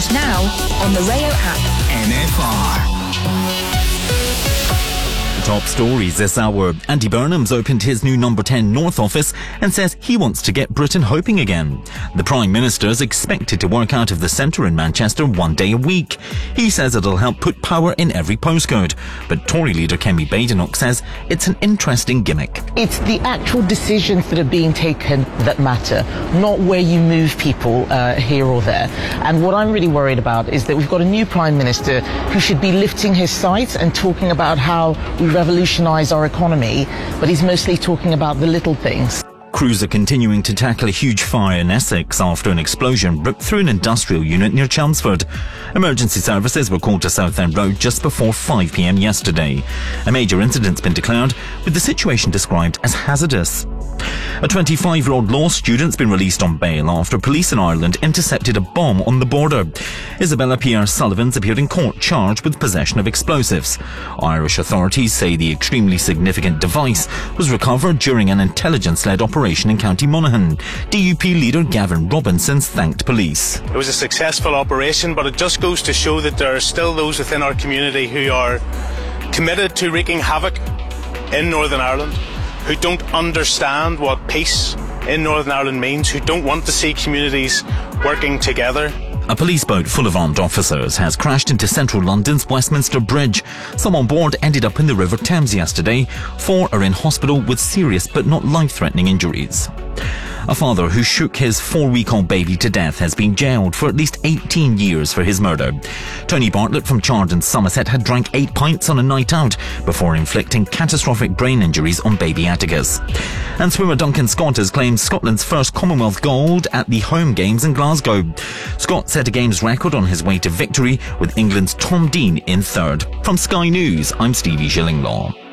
And now on the Rayo app. NFR. Top stories this hour. Andy Burnham's opened his new Number 10 North office and says he wants to get Britain hoping again. The Prime Minister's expected to work out of the centre in Manchester 1 day a week. He says it'll help put power in every postcode. But Tory leader Kemi Badenoch says it's an interesting gimmick. It's the actual decisions that are being taken that matter, not where you move people here or there. And what I'm really worried about is that we've got a new Prime Minister who should be lifting his sights and talking about how we revolutionise our economy, but he's mostly talking about the little things. Crews are continuing to tackle a huge fire in Essex after an explosion ripped through an industrial unit near Chelmsford. Emergency services were called to Southend Road just before 5 p.m. yesterday. A major incident's been declared, with the situation described as hazardous. A 25-year-old law student's been released on bail after police in Ireland intercepted a bomb on the border. Isabella Pierre-Sullivan's appeared in court charged with possession of explosives. Irish authorities say the extremely significant device was recovered during an intelligence-led operation in County Monaghan. DUP leader Gavin Robinsons thanked police. It was a successful operation, but it just goes to show that there are still those within our community who are committed to wreaking havoc in Northern Ireland, who don't understand what peace in Northern Ireland means, who don't want to see communities working together. A police boat full of armed officers has crashed into central London's Westminster Bridge. Some on board ended up in the River Thames yesterday. 4 are in hospital with serious but not life-threatening injuries. A father who shook his 4-week-old baby to death has been jailed for at least 18 years for his murder. Tony Bartlett from Chardon, Somerset had drank 8 pints on a night out before inflicting catastrophic brain injuries on baby Atticus. And swimmer Duncan Scott has claimed Scotland's first Commonwealth gold at the home games in Glasgow. Scott set a games record on his way to victory with England's Tom Dean in third. From Sky News, I'm Stevie Shillinglaw.